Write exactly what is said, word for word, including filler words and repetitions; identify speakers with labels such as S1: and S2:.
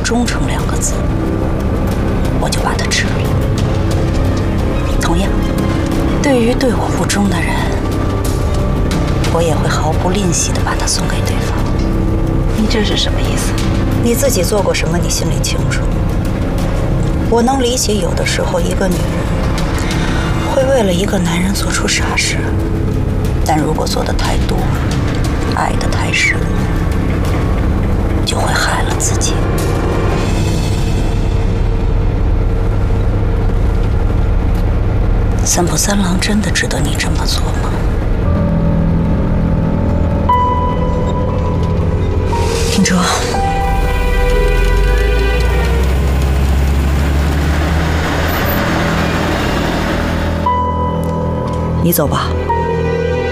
S1: 忠诚两个字，我就把他吃了。同样，对于对我不忠的人，我也会毫不吝惜地把他送给对方。
S2: 你这是什么意思？
S1: 你自己做过什么，你心里清楚。我能理解，有的时候一个女人会为了一个男人做出傻事，但如果做得太多，爱得太深，就会害了自己。三浦三郎真的值得你这么做吗？听哲，你走吧。